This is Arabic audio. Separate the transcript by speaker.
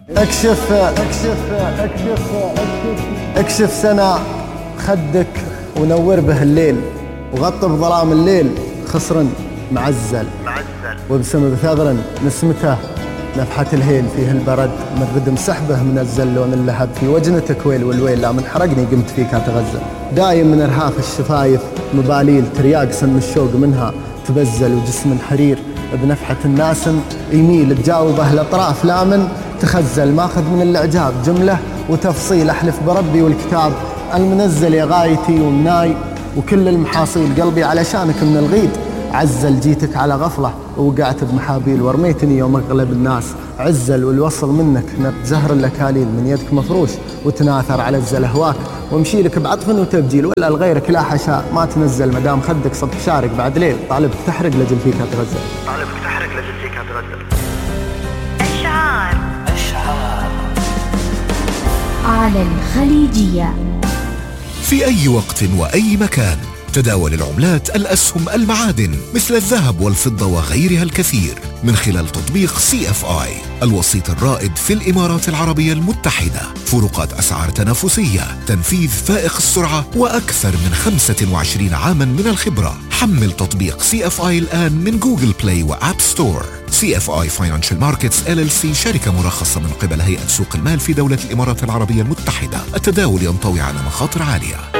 Speaker 1: اكشف سنة خدك ونور به الليل، وغطى بظلام الليل خصر معزل، وابسم بثغر نسمته نفحة الهيل، فيه البرد من ردم سحبه منزل، لون اللهب في وجنتك ويل والويل، لا من حرقني قمت فيك أتغزل. دايم من إرهاف الشفايف مباليل ترياق سم الشوق منها تبزل، وجسم حرير بنفحة الناسم يميل تجاوبه الأطراف لا من تخزل، ماخذ من الإعجاب جملة وتفصيل، أحلف بربي والكتاب المنزل يا غايتي ومناي، وكل المحاصيل قلبي علشانك من الغيد عزل. جيتك على غفلة ووقعت بمحابيل، ورميتني يوم أغلب الناس عزل، والوصل منك نبت زهر الأكاليل، من يدك مفروش وتناثر على الزل أهواك، وامشي لك بعطف وتبجيل، ولا لغيرك لا حشاء ما تنزل، مدام خدك صدق شارك بعد ليل، طالبك تحرق لجل فيك أتغزل.
Speaker 2: أشعار على الخليجية.
Speaker 3: في أي وقت وأي مكان تداول العملات، الأسهم، المعادن مثل الذهب والفضة وغيرها الكثير من خلال تطبيق CFI، الوسيط الرائد في الإمارات العربية المتحدة. فروقات أسعار تنافسية، تنفيذ فائق السرعة، وأكثر من 25 عاما من الخبرة. حمل تطبيق CFI الآن من جوجل بلاي وآب ستور. CFI Financial Markets LLC شركة مرخصة من قبل هيئة سوق المال في دولة الإمارات العربية المتحدة. التداول ينطوي على مخاطر عالية.